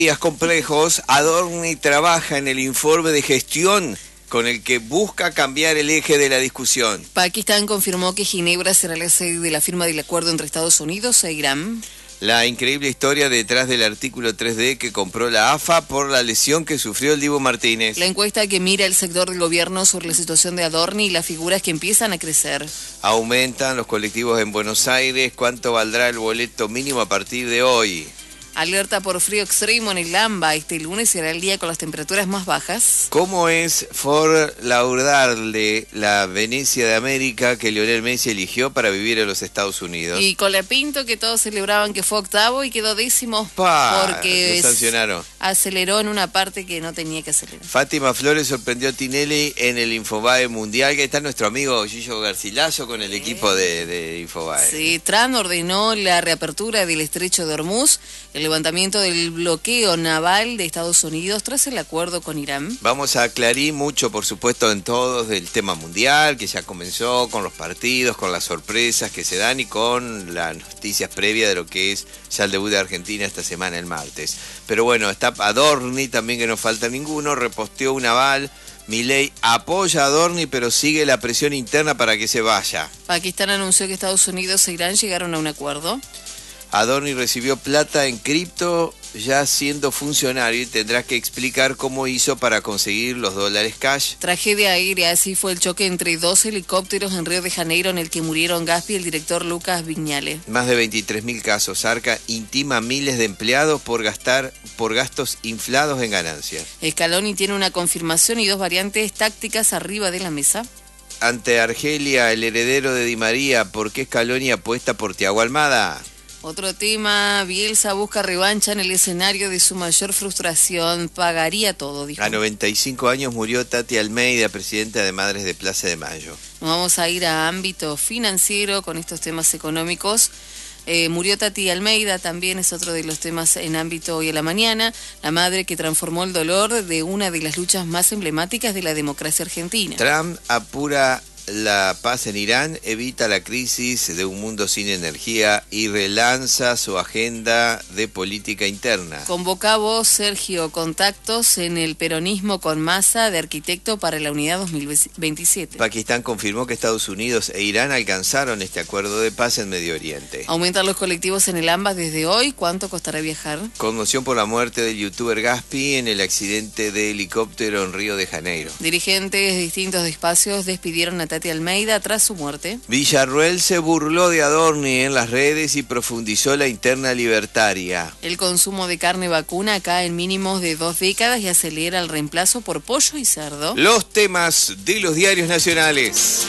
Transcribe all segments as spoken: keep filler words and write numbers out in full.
Días complejos, Adorni trabaja en el informe de gestión con el que busca cambiar el eje de la discusión. Pakistán confirmó que Ginebra será la sede de la firma del acuerdo entre Estados Unidos e Irán. La increíble historia detrás del artículo tres D que compró la A F A por la lesión que sufrió el Dibu Martínez. La encuesta que mira el sector del gobierno sobre la situación de Adorni y las figuras que empiezan a crecer. Aumentan los colectivos en Buenos Aires. ¿Cuánto valdrá el boleto mínimo a partir de hoy? Alerta por frío extremo en el AMBA. Este lunes será el día con las temperaturas más bajas. ¿Cómo es Fort Lauderdale, la Venecia de América que Lionel Messi eligió para vivir en los Estados Unidos? Y Colapinto, que todos celebraban que fue octavo y quedó décimo Pa, porque lo sancionaron. Aceleró en una parte que no tenía que acelerar. Fátima Flores sorprendió a Tinelli en el Infobae Mundial, que está nuestro amigo Gillo Garcilaso con el sí. equipo de, de Infobae. Sí, Trump ordenó la reapertura del estrecho de Hormuz, el levantamiento del bloqueo naval de Estados Unidos tras el acuerdo con Irán. Vamos a aclarar mucho, por supuesto, en todos del tema mundial, que ya comenzó con los partidos, con las sorpresas que se dan y con las noticias previas de lo que es ya el debut de Argentina esta semana, el martes. Pero bueno, está Adorni también, que no falta ninguno, reposteó un aval. Milei apoya a Adorni, pero sigue la presión interna para que se vaya. Pakistán anunció que Estados Unidos e Irán llegaron a un acuerdo. Adorni recibió plata en cripto ya siendo funcionario y tendrá que explicar cómo hizo para conseguir los dólares cash. Tragedia aérea, así fue el choque entre dos helicópteros en Río de Janeiro en el que murieron Gaspi y el director Lucas Viñale. Más de veintitrés mil casos. Arca intima a miles de empleados por gastar por gastos inflados en ganancias. Scaloni tiene una confirmación y dos variantes tácticas arriba de la mesa. Ante Argelia, el heredero de Di María, ¿por qué Scaloni apuesta por Thiago Almada? Otro tema, Bielsa busca revancha en el escenario de su mayor frustración. Pagaría todo, dijo. A noventa y cinco años murió Tati Almeida, presidenta de Madres de Plaza de Mayo. Nos vamos a ir a ámbito financiero con estos temas económicos. Eh, murió Tati Almeida, también es otro de los temas en ámbito hoy a la mañana. La madre que transformó el dolor de una de las luchas más emblemáticas de la democracia argentina. Trump apura la paz en Irán, evita la crisis de un mundo sin energía y relanza su agenda de política interna. Convoca vos, Sergio, contactos en el peronismo con Massa de arquitecto para la unidad dos mil veintisiete. Pakistán confirmó que Estados Unidos e Irán alcanzaron este acuerdo de paz en Medio Oriente. Aumentan los colectivos en el AMBA desde hoy. ¿Cuánto costará viajar? Conmoción por la muerte del youtuber Gaspi en el accidente de helicóptero en Río de Janeiro. Dirigentes de distintos espacios despidieron a Tati Almeida tras su muerte. Villarroel se burló de Adorni en las redes y profundizó la interna libertaria. El consumo de carne vacuna cae en mínimos de dos décadas y acelera el reemplazo por pollo y cerdo. Los temas de los diarios nacionales.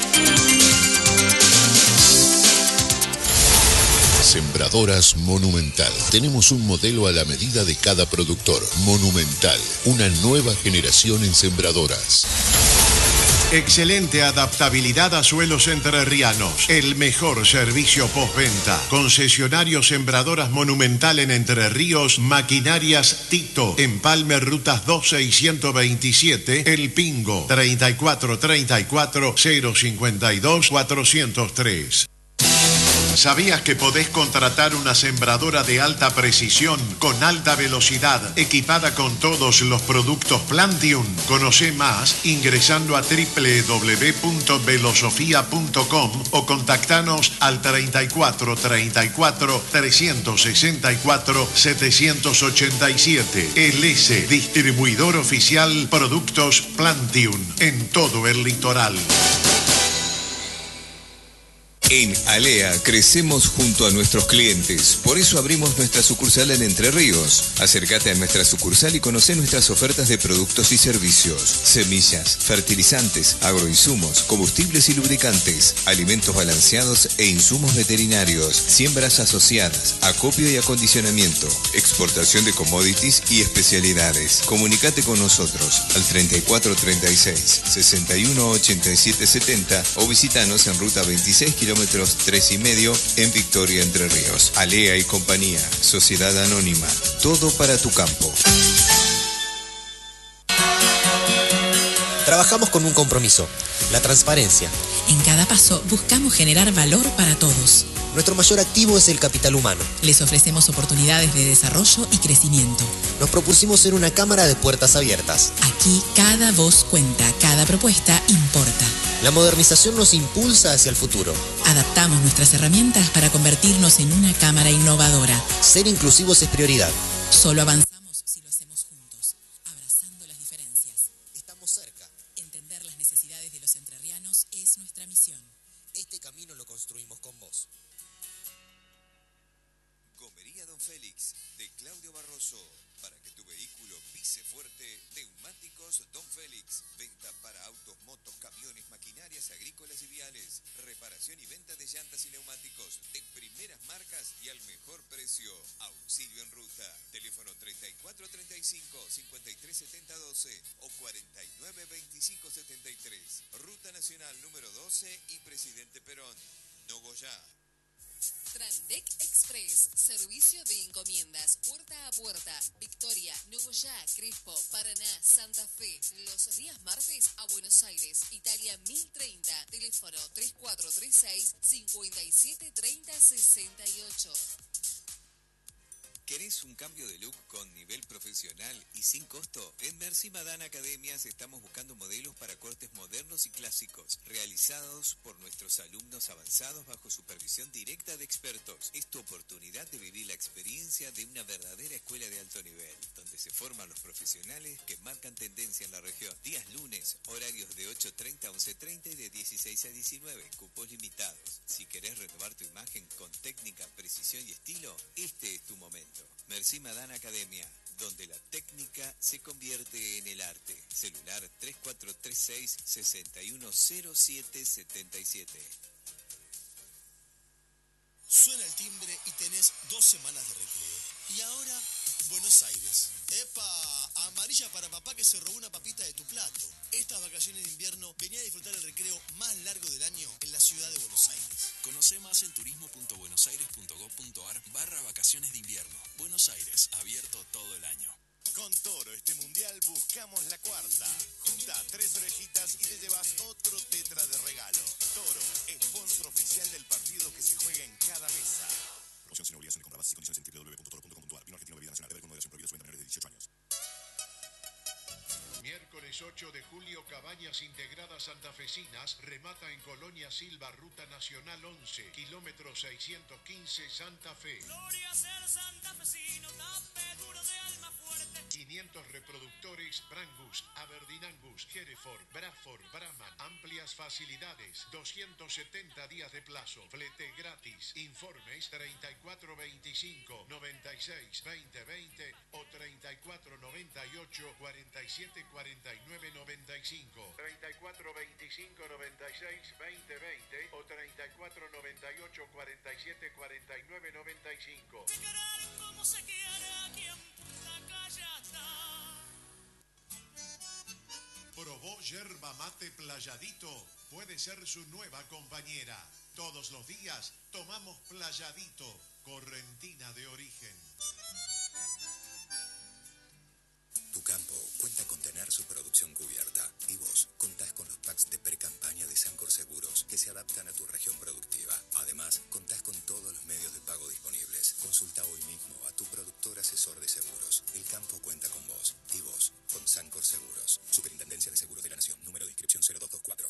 Sembradoras Monumental. Tenemos un modelo a la medida de cada productor. Monumental, una nueva generación en sembradoras. Excelente adaptabilidad a suelos entrerrianos. El mejor servicio postventa. Concesionario Sembradoras Monumental en Entre Ríos. Maquinarias Tito. Empalme Rutas doce y ciento veintisiete. El Pingo. treinta y cuatro treinta y cuatro cero cincuenta y dos cuatrocientos tres. ¿Sabías que podés contratar una sembradora de alta precisión con alta velocidad equipada con todos los productos Plantium? Conoce más ingresando a doble u doble u doble u punto velosofía punto com o contactanos al treinta y cuatro treinta y cuatro trescientos sesenta y cuatro setecientos ochenta y siete. El S, distribuidor oficial Productos Plantium en todo el litoral. En Alea crecemos junto a nuestros clientes, por eso abrimos nuestra sucursal en Entre Ríos. Acércate a nuestra sucursal y conoce nuestras ofertas de productos y servicios, semillas, fertilizantes, agroinsumos, combustibles y lubricantes, alimentos balanceados e insumos veterinarios, siembras asociadas, acopio y acondicionamiento, exportación de commodities y especialidades. Comunicate con nosotros al treinta y cuatro treinta y seis, sesenta y uno ochenta y siete setenta o visitanos en ruta veintiséis kilómetros tres y medio en Victoria, Entre Ríos. Alea y compañía, Sociedad Anónima, todo para tu campo. Trabajamos con un compromiso, la transparencia. En cada paso buscamos generar valor para todos. Nuestro mayor activo es el capital humano. Les ofrecemos oportunidades de desarrollo y crecimiento. Nos propusimos ser una cámara de puertas abiertas. Aquí cada voz cuenta, cada propuesta importa. La modernización nos impulsa hacia el futuro. Adaptamos nuestras herramientas para convertirnos en una cámara innovadora. Ser inclusivos es prioridad. Solo avanzamos si lo hacemos juntos, abrazando las diferencias. Estamos cerca. Entender las necesidades de los entrerrianos es nuestra misión. Este camino lo construimos con vos. Gomería Don Félix, de Claudio Barroso. Para que tu vehículo pise fuerte, neumáticos Don Félix. Venta para autos, motos, camiones, maquinarias agrícolas y viales. Reparación y venta de llantas y neumáticos de primeras marcas y al mejor precio. Auxilio en ruta. Teléfono treinta y cuatro treinta y cinco, cincuenta y tres setenta doce o cuarenta y nueve veinticinco setenta y tres. Ruta Nacional número doce y Presidente Perón. Nogoyá. Trandec Express, servicio de encomiendas, puerta a puerta, Victoria, Nogoyá, Crespo, Paraná, Santa Fe, los días martes a Buenos Aires, Italia mil treinta, teléfono tres cuatro tres seis, cinco siete tres cero seis ocho. ¿Querés un cambio de look con nivel profesional y sin costo? En Merci Madame Academias estamos buscando modelos para cortes modernos y clásicos, realizados por nuestros alumnos avanzados bajo supervisión directa de expertos. Es tu oportunidad de vivir la experiencia de una verdadera escuela de alto nivel, donde se forman los profesionales que marcan tendencia en la región. Días lunes, horarios de ocho treinta a once treinta y de dieciséis a diecinueve, cupos limitados. Si querés renovar tu imagen con técnica, precisión y estilo, este es tu momento. Merci Madame Academia, donde la técnica se convierte en el arte. Celular tres cuatro tres seis, seis uno cero siete siete siete. Suena el timbre y tenés dos semanas de recreo. Y ahora, Buenos Aires. ¡Epa! Amarilla para papá que se robó una papita de tu plato. Estas vacaciones de invierno venía a disfrutar el recreo más largo del año en la ciudad de Buenos Aires. Conoce más en turismo.buenosaires.gov.ar barra vacaciones de invierno. Buenos Aires, abierto todo el año. Con Toro este mundial buscamos la cuarta. Junta tres orejitas y te llevas otro tetra de regalo. Toro, sponsor oficial del partido que se juega en cada mesa. Promoción sin obligación de compra, bases y condiciones en w w w punto toro punto com punto a r. Vino argentino, bebida nacional, beber con moderación, prohibido su venta a menores de dieciocho años. Miércoles ocho de julio, Cabañas Integradas Santafesinas remata en Colonia Silva, Ruta Nacional once, kilómetro seiscientos quince, Santa Fe. Gloria ser santafesino, tape duro de alma fuerte. quinientos reproductores Brangus, Aberdeen Angus, Hereford, Bradford, Brahman. Amplias facilidades, doscientos setenta días de plazo, flete gratis. Informes treinta y cuatro veinticinco, noventa y seis, veinte veinte o treinta y cuatro noventa y ocho, cuarenta y siete cuarenta y nueve noventa y cinco. treinta y cuatro veinticinco, noventa y seis, veinte veinte o treinta y cuatro noventa y ocho, cuarenta y siete cuarenta y nueve noventa y cinco. Se querer como se quiere aquí en Punta Callata. Probó yerba mate Playadito, puede ser su nueva compañera. Todos los días tomamos Playadito, correntina de origen. Tu campo cuenta con tener su producción cubierta y vos contás con los packs de pre-campaña de Sancor Seguros que se adaptan a tu región productiva. Además, contás con todos los medios de pago disponibles. Consulta hoy mismo a tu productor asesor de seguros. El campo cuenta con vos y vos con Sancor Seguros. Superintendencia de Seguros de la Nación. Número de inscripción cero dos dos cuatro.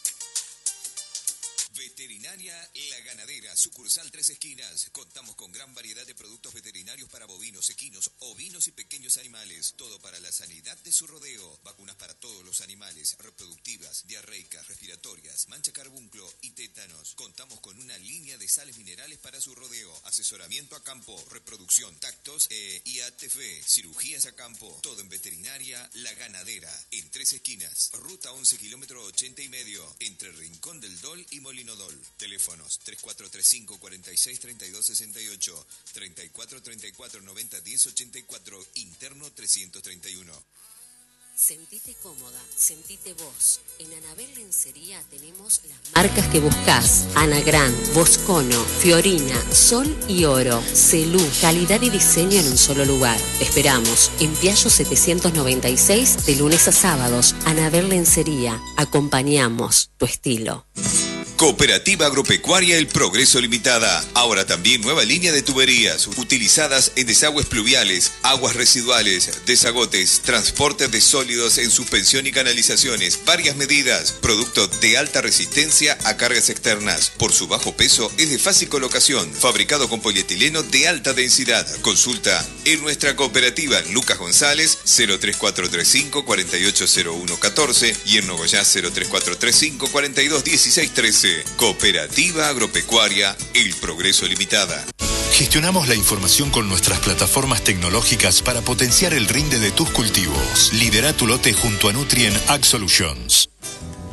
Veterinaria La Ganadera, sucursal Tres Esquinas. Contamos con gran variedad de productos veterinarios para bovinos, equinos, ovinos y pequeños animales. Todo para la sanidad de su rodeo. Vacunas para todos los animales, reproductivas, diarreicas, respiratorias, mancha carbunclo y tétanos. Contamos con una línea de sales minerales para su rodeo. Asesoramiento a campo, reproducción, tactos e I A T F, cirugías a campo. Todo en Veterinaria La Ganadera. En Tres Esquinas, ruta once, kilómetro ochenta y medio. Entre Rincón del Dol y Molino Dol. Teléfonos tres cuatro tres cinco, cuarenta y seis, treinta y dos sesenta y ocho, treinta y cuatro treinta y cuatro, noventa, diez ochenta y cuatro, interno trescientos treinta y uno. Sentite cómoda, sentite vos. En Anabel Lencería tenemos las marcas que buscás. Anagrán, Boscono, Fiorina, Sol y Oro. Celú, calidad y diseño en un solo lugar. Te esperamos en Piaggio setecientos noventa y seis de lunes a sábados. Anabel Lencería, acompañamos tu estilo. Cooperativa Agropecuaria El Progreso Limitada. Ahora también nueva línea de tuberías utilizadas en desagües pluviales, aguas residuales, desagotes, transporte de sólidos en suspensión y canalizaciones, varias medidas. Producto de alta resistencia a cargas externas. Por su bajo peso es de fácil colocación. Fabricado con polietileno de alta densidad. Consulta en nuestra cooperativa Lucas González cero tres cuatro tres cinco cuatro ocho cero uno uno cuatro y en Nogoyá cero tres cuatro tres cinco cuatro dos uno seis uno tres. Cooperativa Agropecuaria El Progreso Limitada. Gestionamos la información con nuestras plataformas tecnológicas para potenciar el rinde de tus cultivos. Lidera tu lote junto a Nutrien Ag Solutions.